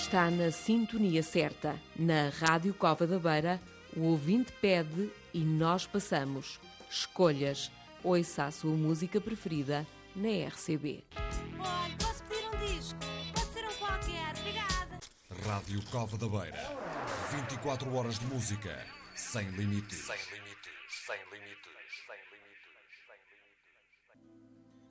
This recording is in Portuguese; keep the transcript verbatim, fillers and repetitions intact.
Está na sintonia certa. Na Rádio Cova da Beira, o ouvinte pede e nós passamos. Escolhas. Ouça a sua música preferida na R C B. Olha, posso pedir um disco? Pode ser um qualquer, obrigada. Rádio Cova da Beira. vinte e quatro horas de música. Sem limites. Sem limites. Sem limites. Sem limites.